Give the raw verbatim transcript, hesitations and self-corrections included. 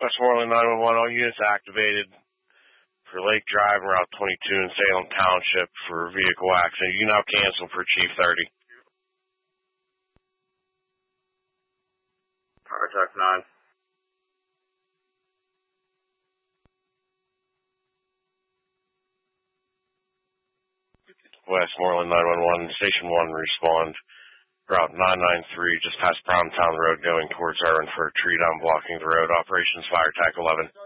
Westmoreland nine one one, all units activated for Lake Drive and Route twenty-two in Salem Township for vehicle accident. You now cancel for Chief thirty. Power Truck nine. Westmoreland nine one one, Station one, respond. Route nine nine three, just past Browntown Road, going towards Irwin for a tree down blocking the road. Operations Fire Tac eleven.